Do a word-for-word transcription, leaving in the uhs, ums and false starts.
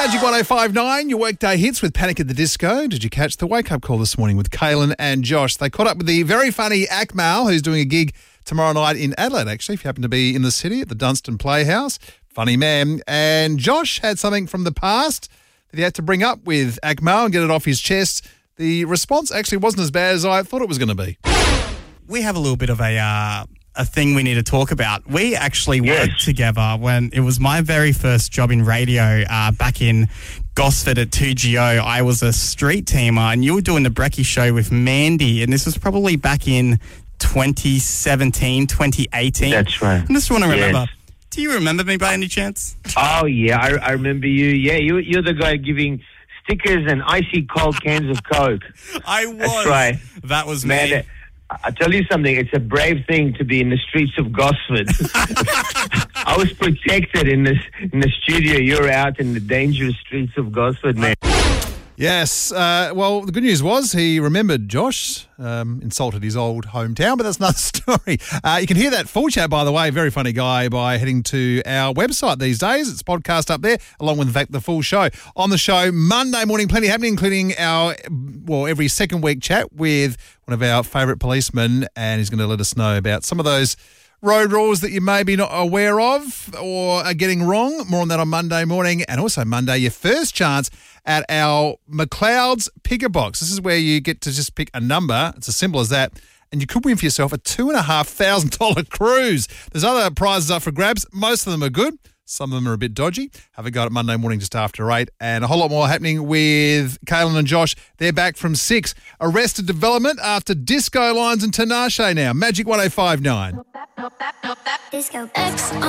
Magic one oh five nine, your workday hits with Panic at the Disco. Did you catch the wake-up call this morning with Kaylin and Josh? They caught up with the very funny Akmal, who's doing a gig tomorrow night in Adelaide, actually, if you happen to be in the city at the Dunstan Playhouse. Funny man. And Josh had something from the past that he had to bring up with Akmal and get it off his chest. The response actually wasn't as bad as I thought it was going to be. We have a little bit of a... Uh... a thing we need to talk about. We actually Yes. worked together when it was my very first job in radio uh, back in Gosford at two G O. I was a street teamer and you were doing the Brekkie show with Mandy, and this was probably back in twenty seventeen, twenty eighteen. That's right. I just want to remember. Yes. Do you remember me by any chance? Oh, yeah, I, I remember you. Yeah, you, you're the guy giving stickers and icy cold cans of Coke. I was. That's right. That was Man, me. I I tell you something, it's a brave thing to be in the streets of Gosford. I was protected in this in the studio. You're out in the dangerous streets of Gosford, man. Yes. Uh, well, the good news was he remembered Josh, um, insulted his old hometown, but that's another story. Uh, you can hear that full chat, by the way, very funny guy, by heading to our website these days. It's podcast up there, along with, in fact, the full show. On the show, Monday morning, plenty happening, including our, well, every second week chat with one of our favourite policemen, and he's going to let us know about some of those road rules that you may be not aware of or are getting wrong. More on that on Monday morning. And also Monday, your first chance at our McLeod's Picker Box. This is where you get to just pick a number. It's as simple as that. And you could win for yourself a two thousand five hundred dollars cruise. There's other prizes up for grabs. Most of them are good. Some of them are a bit dodgy. Have a go at Monday morning just after eight. And a whole lot more happening with Kaylin and Josh. They're back from six. Arrested Development after Disco Lines and Tinashe now. Magic one oh five nine. Disco X